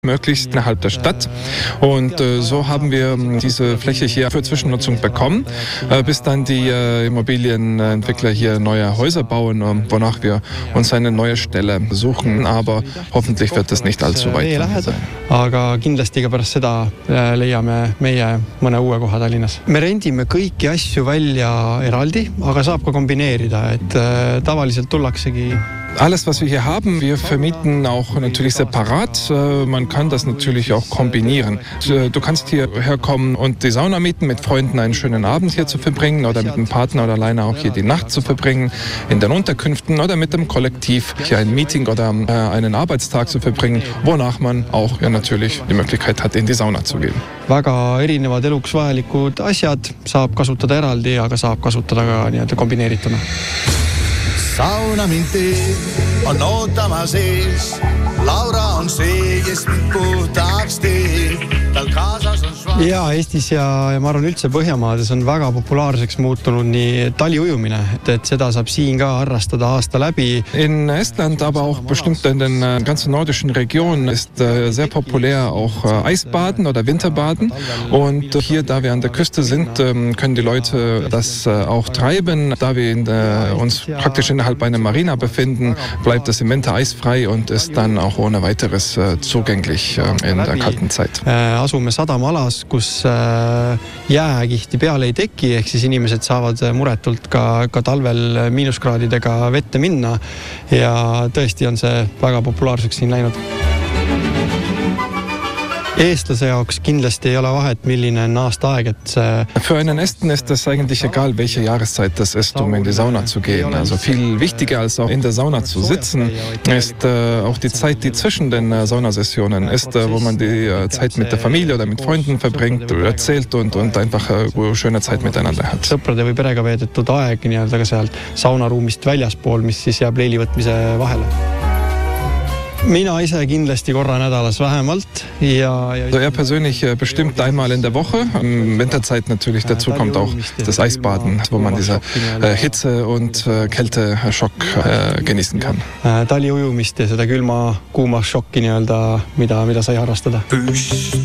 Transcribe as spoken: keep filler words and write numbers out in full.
möglichst innerhalb der Stadt. Und äh, so haben wir diese Fläche hier für Zwischennutzung bekommen, äh, bis dann die äh, Immobilienentwickler hier neue Häuser bauen, äh, wonach wir uns eine neue Stelle suchen. Aber hoffentlich wird es nicht allzu weit sein. Aga kindlasti ka pärast seda leiame meie mõne uue koha Tallinnas. Me rendime kõiki asju välja eraldi, aga saab ka kombineerida, et tavaliselt tullaksegi. Alles, was wir hier haben, wir vermieten auch natürlich separat. Man kann das natürlich auch kombinieren. Du kannst hierher kommen und die Sauna mieten, mit Freunden einen schönen Abend hier zu verbringen oder mit einem Partner oder alleine auch hier die Nacht zu verbringen in den Unterkünften oder mit dem Kollektiv hier ein Meeting oder einen Arbeitstag zu verbringen, wonach man auch ja natürlich die Möglichkeit hat, in die Sauna zu gehen. Väga erinevad eluks vajalikud asjad saab kasutada eraldi, aga saab kasutada ka nii-öelda kombineerituna. Sauna mind teeb, on ootama sees. Laura on see, kes mind puhtaks teeb. Tal kaasas on švaab. Ja, Eestis ja, ja ma arvan üldse Põhjamaades on väga populaarseks muutunud nii taliujumine, et, et seda saab siin ka harrastada aasta läbi. In Estland, aber auch bestimmt in den ganzen nordischen Regionen ist sehr populär auch Eisbaden oder Winterbaden. Und hier, da wir an der Küste sind, können die Leute das auch treiben. Da wir in der, uns praktisch innerhalb einer Marina befinden, bleibt das im Winter eisfrei und ist dann auch ohne weiteres zugänglich in der kalten Zeit. Asume sadamaalas, kus jääkihti peale ei teki, ehk siis inimesed saavad muretult ka, ka talvel miinuskraadidega vette minna ja tõesti on see väga populaarseks siin läinud. Eestlase jaoks kindlasti ei ole vahet, milline on aastaaeg, et see... Für einen Esten ist es eigentlich egal, welche Jahreszeit das ist, um in die Sauna zu gehen. Also viel wichtiger als auch in der Sauna zu sitzen, ist äh, auch die Zeit, die zwischen den äh, Saunasessionen ist, äh, wo man die äh, Zeit mit der Familie oder mit Freunden verbringt, erzählt und, und einfach äh, schöne Zeit miteinander hat. Sõprade või perega veedetud aeg nii-öelda ka sealt saunaruumist väljaspool, mis siis jääb leilivõtmise vahele. Mina ise kindlasti korra nädalas vähemalt. Ja, ja also er persönlich bestimmt einmal in der Woche. In Winterzeit natürlich dazu kommt auch das Eisbaden, wo man diese äh, Hitze- und äh, Kälteschock äh, genießen kann. Taliujumist ja seda külma, kuuma šokki nii-öelda, mida, mida sai harrastada.